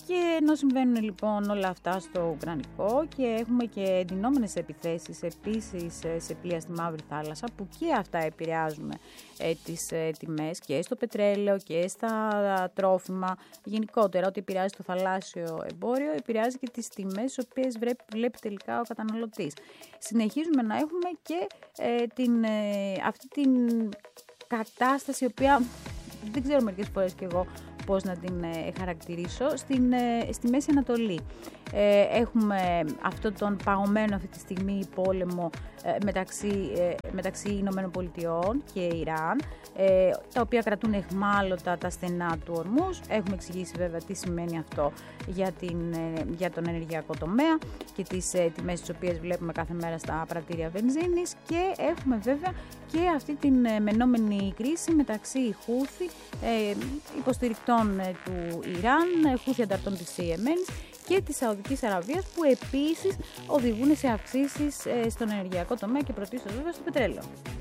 Και ενώ συμβαίνουν λοιπόν όλα αυτά στο Ουκρανικό και έχουμε και εντυνόμενες επιθέσεις επίσης σε πλοία στη Μαύρη Θάλασσα, που και αυτά επηρεάζουν τις τιμές και στο πετρέλαιο και στα τρόφιμα. Γενικότερα, ό,τι επηρεάζει το θαλάσσιο εμπόριο επηρεάζει και τις τιμές τις οποίες βλέπει τελικά ο καταναλωτής. Συνεχίζουμε να έχουμε και αυτή την κατάσταση, η οποία δεν ξέρω μερικές φορές κι εγώ πώς να την χαρακτηρίσω, στη Μέση Ανατολή. Έχουμε αυτόν τον παγωμένο αυτή τη στιγμή πόλεμο μεταξύ Ηνωμένων Πολιτειών και Ιράν, τα οποία κρατούν αιχμάλωτα τα στενά του Ορμούζ. Έχουμε εξηγήσει βέβαια τι σημαίνει αυτό για τον ενεργειακό τομέα και τις τιμές τις οποίες βλέπουμε κάθε μέρα στα πρατήρια βενζίνης, και έχουμε βέβαια και αυτή την μενόμενη κρίση μεταξύ Χούθη, υποστηρικτών του Ιράν, Χούθη ανταρτών της Ιεμένης και της Σαουδικής Αραβίας, που επίσης οδηγούν σε αυξήσεις στον ενεργειακό τομέα και πρωτίστως βέβαια στο πετρέλαιο.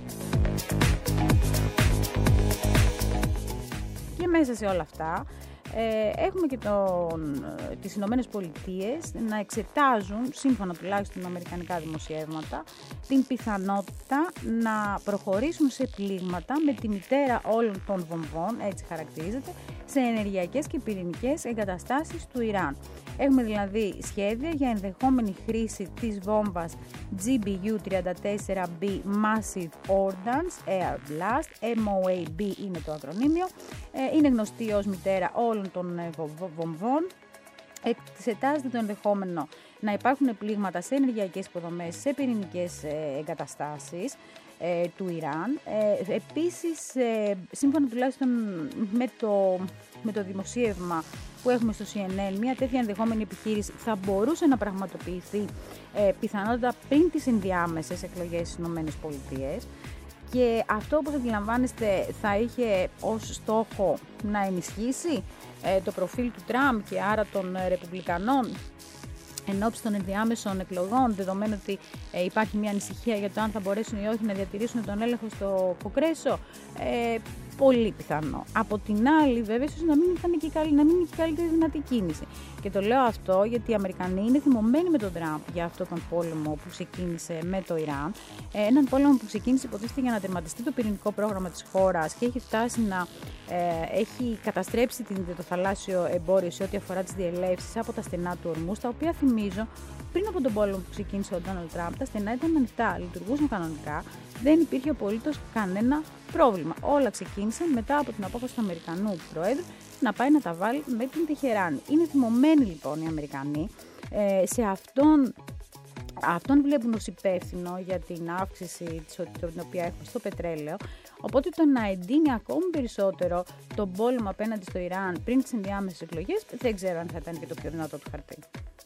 Και μέσα σε όλα αυτά έχουμε και τις Ηνωμένες Πολιτείες να εξετάζουν, σύμφωνα τουλάχιστον με αμερικανικά δημοσιεύματα, την πιθανότητα να προχωρήσουν σε πλήγματα με τη μητέρα όλων των βομβών, έτσι χαρακτηρίζεται, σε ενεργειακές και πυρηνικές εγκαταστάσεις του Ιράν. Έχουμε δηλαδή σχέδια για ενδεχόμενη χρήση της βόμβας GBU-34B Massive Ordnance Air Blast, MOAB είναι το ακρονίμιο, είναι γνωστή ως μητέρα όλων των βομβών. Εξετάζεται το ενδεχόμενο να υπάρχουν πλήγματα σε ενεργειακές υποδομές, σε πυρηνικές εγκαταστάσεις του Ιράν. Επίσης, σύμφωνα τουλάχιστον με το δημοσίευμα που έχουμε στο CNN, μια τέτοια ενδεχόμενη επιχείρηση θα μπορούσε να πραγματοποιηθεί πιθανότατα πριν τις ενδιάμεσες εκλογές στις ΗΠΑ. Και αυτό, όπως αντιλαμβάνεστε, θα είχε ως στόχο να ενισχύσει το προφίλ του Τραμπ και άρα των Ρεπουμπλικανών εν ώψη των ενδιάμεσων εκλογών, δεδομένου ότι υπάρχει μια ανησυχία για το αν θα μπορέσουν ή όχι να διατηρήσουν τον έλεγχο στο Κογκρέσο. Πολύ πιθανό. Από την άλλη, βέβαια, ίσως να μην είναι και η καλύτερη δυνατή κίνηση. Και το λέω αυτό γιατί οι Αμερικανοί είναι θυμωμένοι με τον Τραμπ για αυτόν τον πόλεμο που ξεκίνησε με το Ιράν. Έναν πόλεμο που ξεκίνησε υποτίθεται για να τερματιστεί το πυρηνικό πρόγραμμα της χώρας και έχει φτάσει να έχει καταστρέψει το θαλάσσιο εμπόριο σε ό,τι αφορά τις διελεύσεις από τα στενά του Ορμούζ, τα οποία θυμίζω πριν από τον πόλεμο που ξεκίνησε ο Ντόναλντ Τραμπ, τα στενά ήταν ανοιχτά, λειτουργούσαν κανονικά, δεν υπήρχε απολύτως κανένα πρόβλημα. Όλα ξεκίνησαν μετά από την απόφαση του Αμερικανού Προέδρου να πάει να τα βάλει με την Τεχεράνη. Είναι θυμωμένοι λοιπόν οι Αμερικανοί σε αυτόν βλέπουν ως υπεύθυνο για την αύξηση την οποία έχουμε στο πετρέλαιο, οπότε το να εντείνει ακόμη περισσότερο τον πόλεμο απέναντι στο Ιράν πριν τις ενδιάμεσες εκλογές, δεν ξέρω αν θα ήταν και το πιο δυνατό του χαρτί.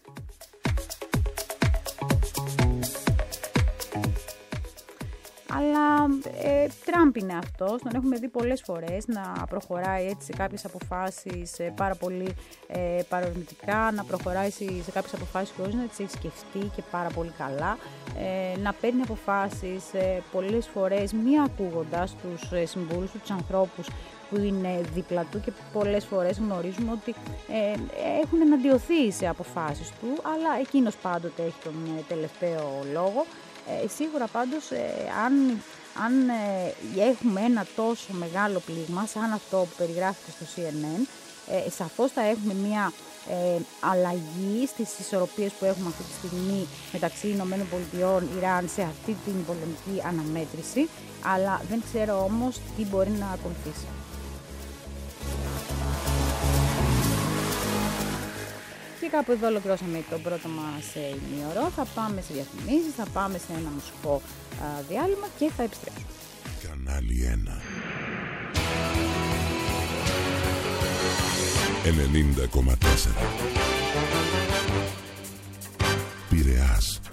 Αλλά Τραμπ είναι αυτός, τον έχουμε δει πολλές φορές να προχωράει έτσι σε κάποιες αποφάσεις πάρα πολύ παρορμητικά, να προχωράει σε κάποιες αποφάσεις χωρίς να τις έχει σκεφτεί και πάρα πολύ καλά, να παίρνει αποφάσεις πολλές φορές μη ακούγοντας τους συμβούλους του, τους ανθρώπους που είναι δίπλα του, και πολλές φορές γνωρίζουμε ότι έχουν εναντιωθεί σε αποφάσεις του, αλλά εκείνος πάντοτε έχει τον τελευταίο λόγο. Σίγουρα πάντως αν έχουμε ένα τόσο μεγάλο πλήγμα σαν αυτό που περιγράφεται στο CNN, σαφώς θα έχουμε μια αλλαγή στις ισορροπίες που έχουμε αυτή τη στιγμή μεταξύ Ηνωμένων Πολιτειών, Ιράν, σε αυτή την πολεμική αναμέτρηση, αλλά δεν ξέρω όμως τι μπορεί να ακολουθήσει. Και κάπου εδώ ολοκληρώσαμε το πρώτο μας ημίωρο. Θα πάμε σε διαφημίσεις, θα πάμε σε ένα μουσικό διάλειμμα και θα επιστρέψουμε. Κανάλι 1 90,4 Πειραιάς.